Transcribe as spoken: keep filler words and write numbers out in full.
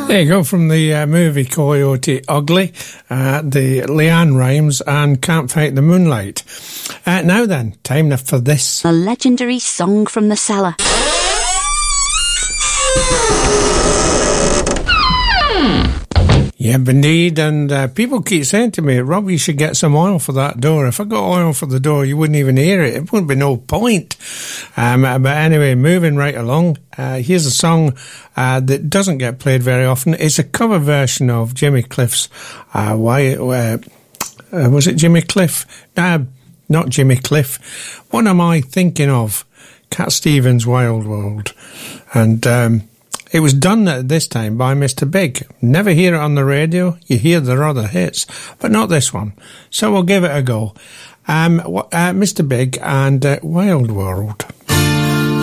There you go, from the uh, movie Coyote Ugly, uh, the Leanne Rhymes and Can't Fight the Moonlight. Uh, now then, time for this. A legendary song from the cellar. Yeah, indeed, and uh, people keep saying to me, Rob, you should get some oil for that door. If I got oil for the door, you wouldn't even hear it. It wouldn't be no point. Um, but anyway, moving right along, uh, here's a song uh, that doesn't get played very often. It's a cover version of Jimmy Cliff's, uh, why, uh, uh, was it Jimmy Cliff? Uh, not Jimmy Cliff. What am I thinking of? Cat Stevens' Wild World. And um, it was done at this time by Mister Big. Never hear it on the radio. You hear their other hits, but not this one. So we'll give it a go. Um, uh, Mister Big and uh, Wild World.